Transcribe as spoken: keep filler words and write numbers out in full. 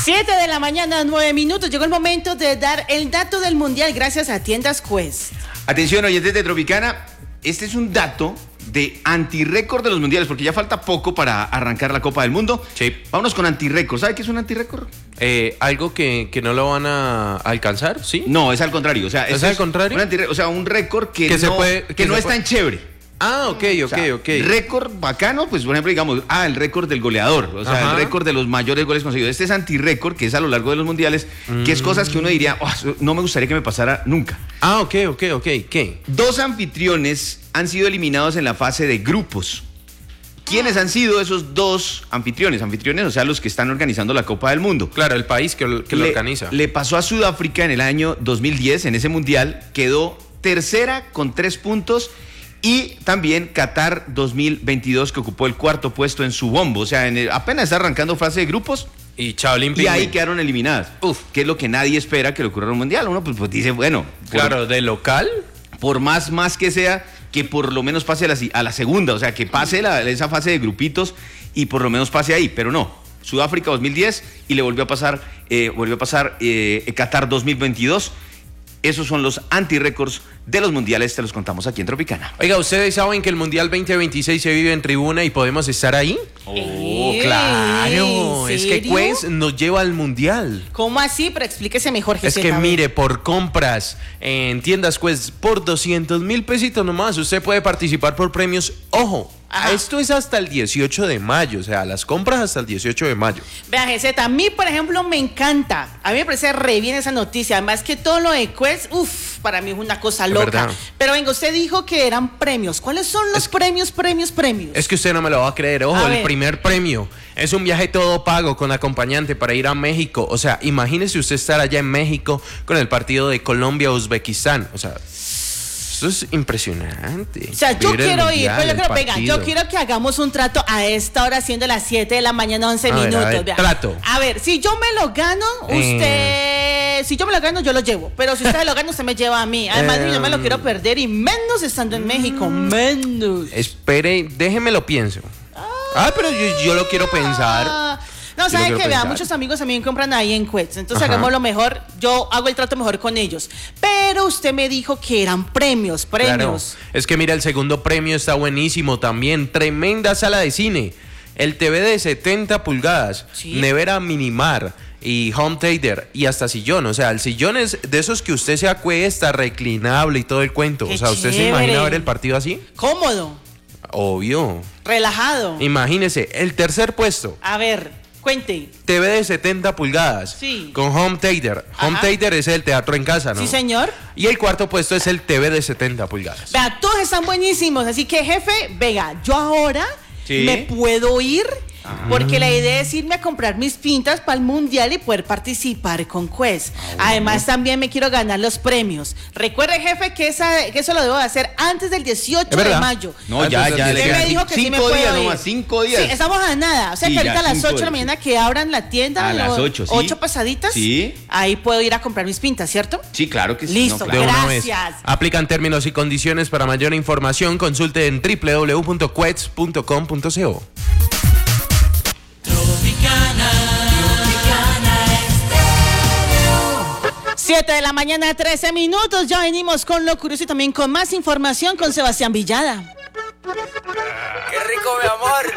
Siete de la mañana, nueve minutos. Llegó el momento de dar el dato del mundial gracias a Tiendas Quest. Atención, oyentes de Tropicana, este es un dato de antirrécord de los mundiales, porque ya falta poco para arrancar la Copa del Mundo. Sí. Vámonos con antirrécord. ¿Sabe qué es un antirrécord? Eh, algo que, que no lo van a alcanzar, ¿sí? No, es al contrario. O sea, ¿Es esto al contrario? Un antirrécord, o sea, un récord que, Que no, se puede- que que no se es puede- tan chévere. Ah, ok, ok, O sea, ok. récord bacano, pues por ejemplo, digamos, ah, el récord del goleador, o sea, Ajá. el récord de los mayores goles conseguidos. Este es antirrécord, que es a lo largo de los mundiales, que es cosas que uno diría, "Oh, no me gustaría que me pasara nunca". Ah, ok, ok, ok. ¿Qué? Dos anfitriones han sido eliminados en la fase de grupos. ¿Quiénes han sido esos dos anfitriones? Anfitriones, o sea, los que están organizando la Copa del Mundo. Claro, el país que, lo- que lo Le- organiza. Le pasó a Sudáfrica en el año dos mil diez, en ese mundial, quedó tercera con tres puntos. Y también Qatar dos mil veintidós, que ocupó el cuarto puesto en su bombo. O sea, en el- apenas está arrancando fase de grupos Y Shaolin y ahí Pingüín. quedaron eliminadas. Uf. Que es lo que nadie espera que le ocurra en un mundial. Uno pues, pues dice, bueno, por- Claro, de local. por más más que sea, que por lo menos pase a la, si- a la segunda. O sea, que pase la- esa fase de grupitos y por lo menos pase ahí. Pero no, Sudáfrica dos mil diez y le volvió a pasar, eh, volvió a pasar eh, Qatar dos mil veintidós. Esos son los antirrécords de los mundiales, te los contamos aquí en Tropicana. Oiga, ¿ustedes saben que el Mundial veinte veintiséis se vive en tribuna y podemos estar ahí? Oh, claro. ¿en Es que serio? Quest nos lleva al Mundial. ¿Cómo así? Pero explíquese mejor, Es Jesús. que mire, por compras en tiendas Quest por doscientos mil pesitos nomás, usted puede participar por premios. Ojo, Ajá. esto es hasta el dieciocho de mayo, o sea, las compras hasta el dieciocho de mayo. Vea, G Z, a mí, por ejemplo, me encanta. A mí me parece re bien esa noticia. Además que todo lo de Quest, uff, para mí es una cosa Es loca. verdad. Pero venga, usted dijo que eran premios. ¿Cuáles son los Es- premios, premios, premios? Es que usted no me lo va a creer. Ojo, A el ver. primer premio es un viaje todo pago con acompañante para ir a México. O sea, imagínese usted estar allá en México con el partido de Colombia-Uzbekistán. O sea, esto es impresionante. O sea, yo Vivir el quiero ir, mundial, pero yo el quiero, venga, partido. yo quiero que hagamos un trato a esta hora, siendo las siete de la mañana, once A ver, a minutos. ver, vea. trato. A ver, si yo me lo gano, usted. Si yo me lo gano, yo lo llevo. Pero si usted lo gana, usted me lleva a mí. Además, yo me lo Em. quiero perder y menos estando en México. Menos. Espere, déjeme lo pienso. Ah, pero yo, yo lo quiero pensar. Ah, No, Yo ¿sabe lo que quiero vea? pensar. Muchos amigos también compran ahí en Quest. Entonces Ajá. hagamos lo mejor. Yo hago el trato mejor con ellos. Pero usted me dijo que eran premios, premios. Claro. Es que mira, el segundo premio está buenísimo también. Tremenda sala de cine. El T V de setenta pulgadas. Sí. Nevera Minimar. Y home theater. Y hasta sillón. O sea, el sillón es de esos que usted se acuesta, reclinable y todo el cuento. Qué O sea, ¿usted se chévere. imagina ver el partido así? Cómodo, Obvio. relajado. Imagínese, el tercer puesto. A ver, cuente. T V de setenta pulgadas. Sí. Con home theater. Home Ajá. theater es el teatro en casa, ¿no? Sí, señor. Y el cuarto puesto es el T V de setenta pulgadas. Vea, todos están buenísimos. Así que, jefe, venga, yo ahora Sí. me puedo ir. Porque la idea es irme a comprar mis pintas para el mundial y poder participar con Quest. Además, también me quiero ganar los premios. Recuerde, jefe, que, esa, que eso lo debo de hacer antes del dieciocho Es de verdad. mayo. No, ya, Antes ya, del le Usted quedan me dijo que sí me cinco puedo días ir. nomás, cinco días. Sí, estamos a nada. O sea, Sí, que ya, ahorita a las cinco ocho de la días. mañana que abran la tienda. A las ocho, sí. Ocho pasaditas. Sí. Ahí puedo ir a comprar mis pintas, ¿cierto? Sí, claro que sí. Listo, no, De claro. una vez. Gracias. Aplican términos y condiciones. Para mayor información, consulte en doble u doble u doble u punto quets punto com punto co. Siete de la mañana, trece minutos. Ya venimos con lo curioso y también con más información con Sebastián Villada. Qué rico, mi amor.